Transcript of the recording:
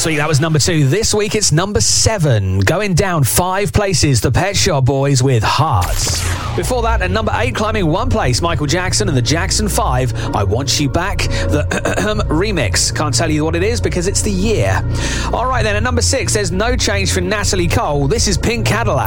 Last week that was number 2. This week it's number 7. Going down 5 places, the Pet Shop Boys with Hearts. Before that, at number 8, climbing 1 place, Michael Jackson and the Jackson 5, I Want You Back, the remix. Can't tell you what it is because it's the year. All right then, at number 6, there's no change for Natalie Cole. This is Pink Cadillac.